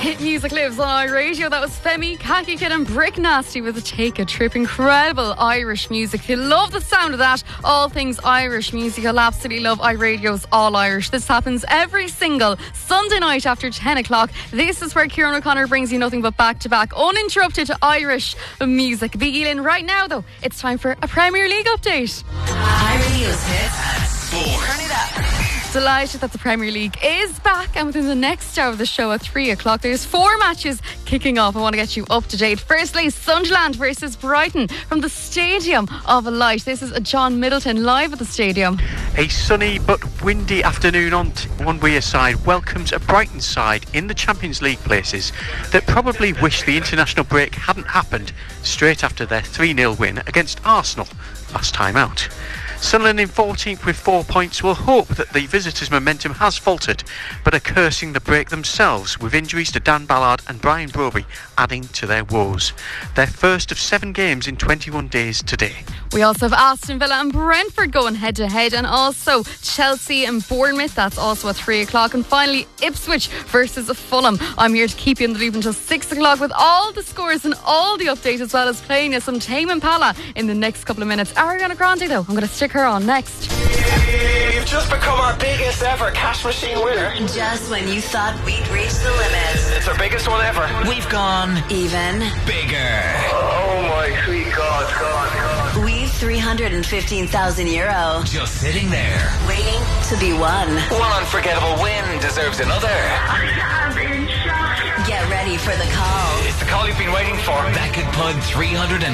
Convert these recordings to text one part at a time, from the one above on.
Hit music lives on iRadio. That was Femi, Khaki Kid and Brick Nasty with a Take a Trip. Incredible Irish music. You love the sound of that. All things Irish music. You'll absolutely love iRadio's All Irish. This happens every single Sunday night after 10 o'clock. This is where Kieran O'Connor brings you nothing but back-to-back uninterrupted Irish music. Biggie Lynn, right now though, it's time for a Premier League update. iRadio's hits at 4. Turn it up. Delighted that the Premier League is back, and within the next hour of the show at 3 o'clock there's 4 matches kicking off. I want to get you up to date. Firstly, Sunderland versus Brighton from the Stadium of Light. This is John Middleton live at the stadium. A sunny but windy afternoon on one Weir side welcomes a Brighton side in the Champions League places that probably wish the international break hadn't happened straight after their 3-0 win against Arsenal last time out. Sunderland in 14th with 4 points will hope that the visitors' momentum has faltered, but are cursing the break themselves with injuries to Dan Ballard and Brian Broby adding to their woes. Their first of 7 games in 21 days today. We also have Aston Villa and Brentford going head to head, and also Chelsea and Bournemouth. That's also at 3 o'clock. And finally, Ipswich versus Fulham. I'm here to keep you in the loop until 6 o'clock with all the scores and all the updates, as well as playing you some Tame Impala in the next couple of minutes. Ariana Grande though, I'm going to stick her on next. You've just become our biggest ever cash machine winner. Just when you thought we'd reached the limit. It's our biggest one ever. We've gone even bigger. Oh my sweet God. We've €315,000 just sitting there, waiting to be won. One unforgettable win deserves another. I'm in shock. Get ready for the call. It's the call you've been waiting for. That could put €315,000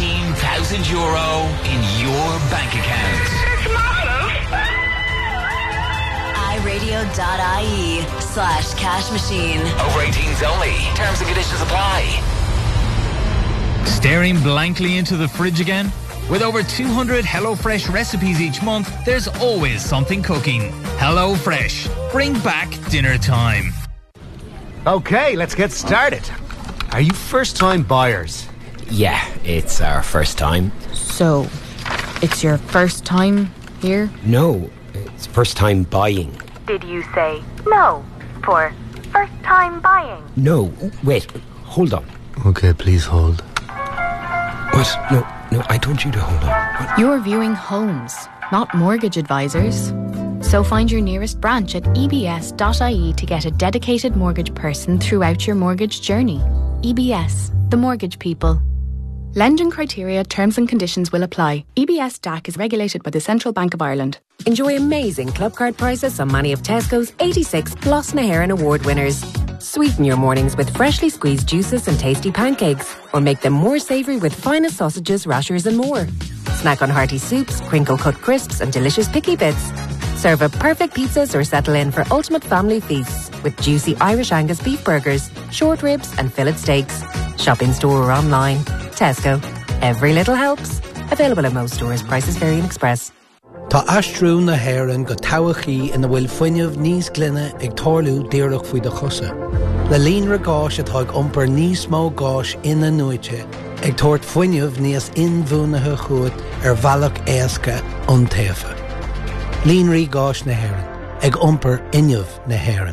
in your bank account. It's massive. iRadio.ie/cash machine. Over 18s only. Terms and conditions apply. Staring blankly into the fridge again? With over 200 HelloFresh recipes each month, there's always something cooking. HelloFresh. Bring back dinner time. Okay, let's get started. Are you first-time buyers? Yeah, it's our first time. So, it's your first time here? No, it's first time buying. Did you say no for first time buying? No, wait, hold on. Okay, please hold. What? No, I told you to hold on. What? You're viewing homes, not mortgage advisors. So find your nearest branch at ebs.ie to get a dedicated mortgage person throughout your mortgage journey. EBS, the mortgage people. Lending criteria, terms and conditions will apply. EBS DAC is regulated by the Central Bank of Ireland. Enjoy amazing club card prices on many of Tesco's 86 Plus na HÉireann award winners. Sweeten your mornings with freshly squeezed juices and tasty pancakes, or make them more savoury with finest sausages, rashers and more. Snack on hearty soups, crinkle-cut crisps and delicious picky bits. Serve up perfect pizzas or settle in for ultimate family feasts with juicy Irish Angus beef burgers, short ribs and fillet steaks. Shop in store or online. Tesco. Every little helps. Available in most stores. Prices vary in Express. Tá aistriú na HÉireann go toghchaí ina bhfuil fuinneamh níos glynne ag tarlú díreach faoi de chusa. Le líonra gáis atá ag iompar níos mó gáis ina nuaite ag tabhairt fuinneamh níos inmhúnathe chuat bhealach éasca an taofa. Líonraí gáis na HÉireann ag iompar inneamh na HÉireann.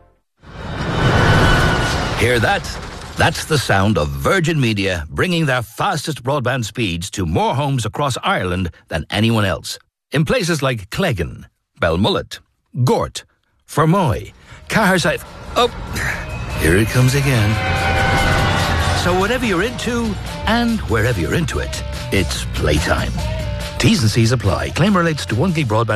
Hear that? That's the sound of Virgin Media bringing their fastest broadband speeds to more homes across Ireland than anyone else. In places like Cleggan, Belmullet, Gort, Fermoy, Caherside... Oh, here it comes again. So whatever you're into, and wherever you're into it, it's playtime. T's and C's apply. Claim relates to 1 gig broadband